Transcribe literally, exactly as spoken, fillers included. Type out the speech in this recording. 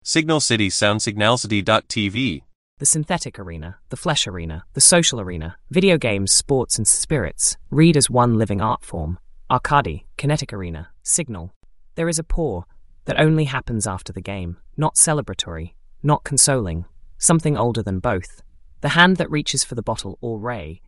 Signal City Sound Signalcity dot T V. The synthetic arena, the flesh arena, the social arena, video games, sports and spirits, read as one living art form. Arcadi, kinetic arena, signal. There is a pour that only happens after the game, not celebratory, not consoling, something older than both. The hand that reaches for the bottle or ray